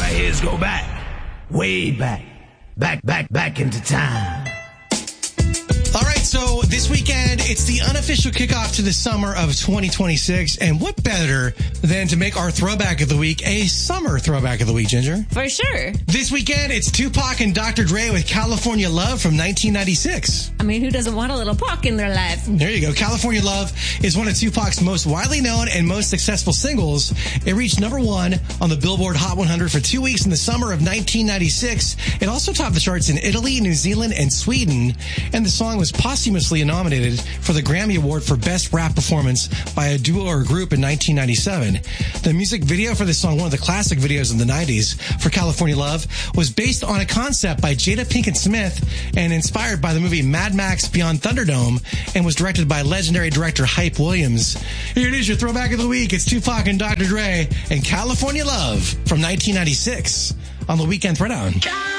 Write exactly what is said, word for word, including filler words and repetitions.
right here is go back, way back, back, back, back into time. All right, so this weekend, it's the unofficial kickoff to the summer of twenty twenty-six. And what better than to make our throwback of the week a summer throwback of the week, Ginger? For sure. This weekend, it's Tupac and Doctor Dre with California Love from nineteen ninety-six. I mean, who doesn't want a little Pac in their life? There you go. California Love is one of Tupac's most widely known and most successful singles. It reached number one on the Billboard Hot one hundred for two weeks in the summer of nineteen ninety-six. It also topped the charts in Italy, New Zealand, and Sweden. And the song was posthumously nominated for the Grammy Award for Best Rap Performance by a Duo or Group in nineteen ninety-seven. The music video for this song, one of the classic videos in the nineties for California Love, was based on a concept by Jada Pinkett Smith and inspired by the movie Mad Max Beyond Thunderdome and was directed by legendary director Hype Williams. Here it is, your throwback of the week. It's Tupac and Doctor Dre and California Love from nineteen ninety-six on the Weekend Throwdown.